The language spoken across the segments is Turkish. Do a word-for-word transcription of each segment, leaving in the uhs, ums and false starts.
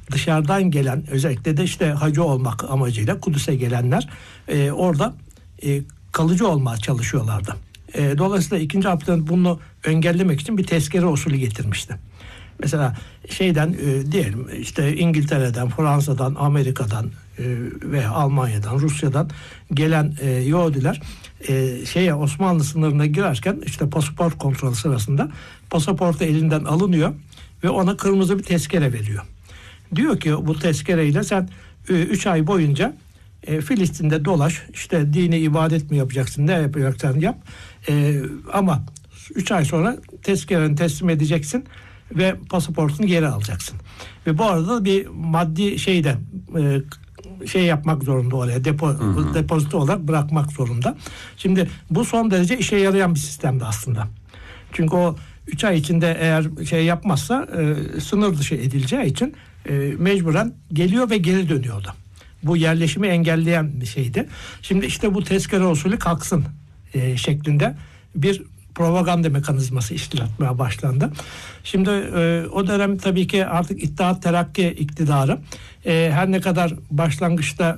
dışarıdan gelen, özellikle de işte hacı olmak amacıyla Kudüs'e gelenler e, orada e, kalıcı olmaya çalışıyorlardı. E, dolayısıyla ikinci Abdülhamit bunu engellemek için bir tezkere usulü getirmişti. Mesela şeyden e, diyelim işte İngiltere'den, Fransa'dan, Amerika'dan e, veya Almanya'dan, Rusya'dan gelen e, Yahudiler e, şeye Osmanlı sınırına girerken işte pasaport kontrolü sırasında pasaportu elinden alınıyor ve ona kırmızı bir tezkere veriyor. Diyor ki bu tezkereyle sen üç ay boyunca e, Filistin'de dolaş, işte dini ibadet mi yapacaksın, ne yapacaksan yap e, ama üç ay sonra tezkereni teslim edeceksin ve pasaportunu geri alacaksın. Ve bu arada bir maddi şeyden e, şey yapmak zorunda oraya depo, hı hı. depozito olarak bırakmak zorunda. Şimdi bu son derece işe yarayan bir sistemdi aslında. Çünkü o üç ay içinde eğer şey yapmazsa e, sınır dışı edileceği için e, mecburen geliyor ve geri dönüyordu. Bu yerleşimi engelleyen bir şeydi. Şimdi işte bu tezkere usulü kalksın e, şeklinde bir propaganda mekanizması işletmeye başlandı. Şimdi e, o dönem tabii ki artık İttihat Terakki iktidarı e, her ne kadar başlangıçta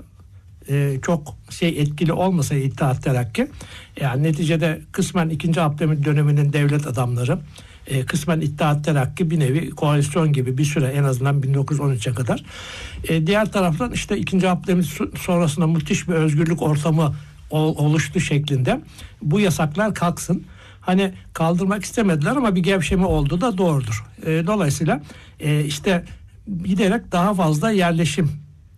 e, çok şey etkili olmasa İttihat Terakki, yani neticede kısmen ikinci Abdülhamit döneminin devlet adamları, e, kısmen İttihat Terakki bir nevi koalisyon gibi bir süre, en azından bin dokuz yüz on üçe kadar. E, diğer taraftan işte ikinci Abdülhamit sonrasında müthiş bir özgürlük ortamı oluştu şeklinde bu yasaklar kalksın. Hani kaldırmak istemediler ama bir gevşeme oldu da doğrudur. E, dolayısıyla e, işte giderek daha fazla yerleşim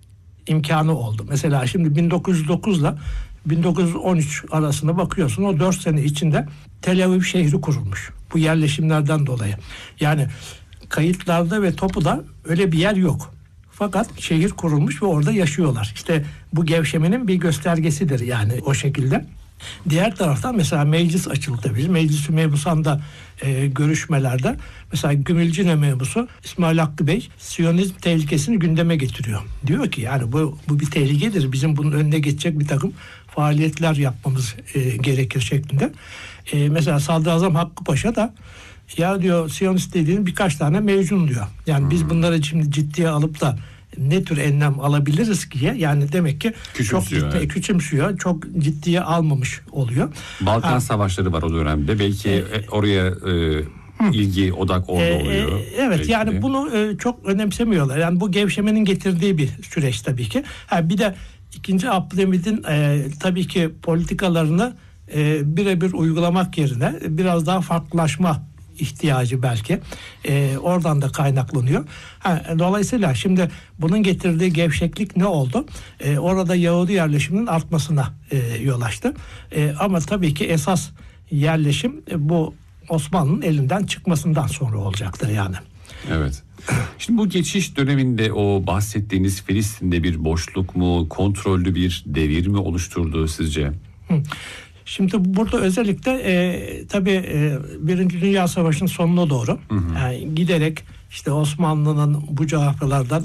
imkanı oldu. Mesela şimdi bin dokuz yüz dokuz ile bin dokuz yüz on üç arasında bakıyorsun, o dört sene içinde Tel Aviv şehri kurulmuş. Bu yerleşimlerden dolayı. Yani kayıtlarda ve Topu'da öyle bir yer yok. Fakat şehir kurulmuş ve orada yaşıyorlar. İşte bu gevşemenin bir göstergesidir yani o şekilde. Diğer taraftan mesela meclis açıldı tabii. Meclis-i Mebusan'da e, görüşmelerde mesela Gümülcine Mebusu İsmail Hakkı Bey Siyonizm tehlikesini gündeme getiriyor. Diyor ki yani bu, bu bir tehlikedir. Bizim bunun önüne geçecek bir takım faaliyetler yapmamız e, gerekir şeklinde. E, mesela Sadrazam Hakkı Paşa da ya diyor Siyonist dediğin birkaç tane mevcun diyor. Yani hmm. biz bunları şimdi ciddiye alıp da ne tür önlem alabiliriz ki? Yani demek ki küçümsüyor, çok ciddi, evet. küçümsüyor, çok ciddiye almamış oluyor. Balkan ha. Savaşları var o dönemde. Belki e, oraya e, ilgi odak orada e, oluyor. E, evet belki yani de. bunu e, çok önemsemiyorlar. Yani bu gevşemenin getirdiği bir süreç tabii ki. Ha, bir de ikinci Abdülhamit'in e, tabii ki politikalarını e, birebir uygulamak yerine biraz daha farklılaşma ihtiyacı belki e, oradan da kaynaklanıyor. Ha, dolayısıyla şimdi bunun getirdiği gevşeklik ne oldu? E, orada Yahudi yerleşiminin artmasına e, yol açtı. E, ama tabii ki esas yerleşim e, bu Osmanlı'nın elinden çıkmasından sonra olacaktır yani. Evet. Şimdi bu geçiş döneminde o bahsettiğiniz Filistin'de bir boşluk mu, kontrollü bir devir mi oluşturdu sizce? Hı. Şimdi burada özellikle e, tabii e, Birinci Dünya Savaşı'nın sonuna doğru hı hı. Yani giderek işte Osmanlı'nın bu coğrafyalardan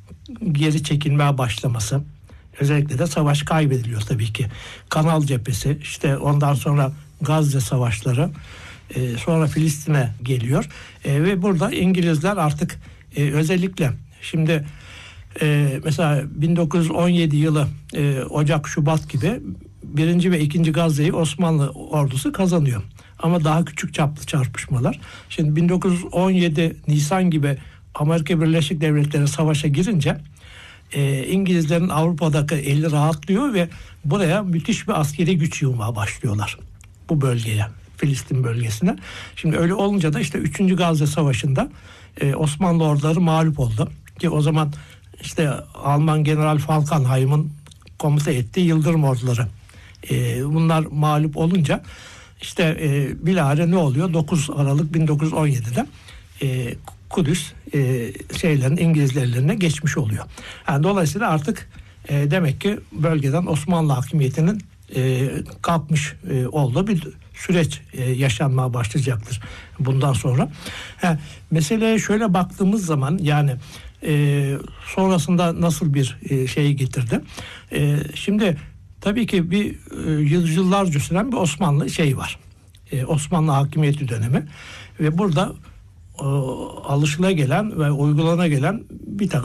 geri çekilmeye başlaması, özellikle de savaş kaybediliyor tabii ki. Kanal cephesi, işte ondan sonra Gazze savaşları, e, sonra Filistin'e geliyor e, ve burada İngilizler artık e, özellikle şimdi e, mesela bin dokuz yüz on yedi yılı e, Ocak Şubat gibi birinci ve ikinci Gazze'yi Osmanlı ordusu kazanıyor. Ama daha küçük çaplı çarpışmalar. Şimdi bin dokuz yüz on yedi Nisan gibi Amerika Birleşik Devletleri savaşa girince e, İngilizlerin Avrupa'daki eli rahatlıyor ve buraya müthiş bir askeri güç yığmaya başlıyorlar. Bu bölgeye, Filistin bölgesine. Şimdi öyle olunca da işte üçüncü Gazze Savaşı'nda e, Osmanlı orduları mağlup oldu. Ki o zaman işte Alman General Falkenhayn'ın komuta ettiği Yıldırım orduları. E, bunlar mağlup olunca işte e, bilahare ne oluyor? dokuz Aralık bin dokuz yüz on yedi'de e, Kudüs e, şeylerin İngilizler ellerine geçmiş oluyor. Yani dolayısıyla artık e, demek ki bölgeden Osmanlı hakimiyetinin e, kalkmış e, olduğu bir süreç e, yaşanmaya başlayacaktır bundan sonra. Ha, meseleye şöyle baktığımız zaman yani e, sonrasında nasıl bir e, şey getirdi? E, şimdi tabii ki bir e, yüzyıllarca süren bir Osmanlı şey var. E, Osmanlı hakimiyeti dönemi ve burada e, alışıla gelen ve uygulana gelen bir takım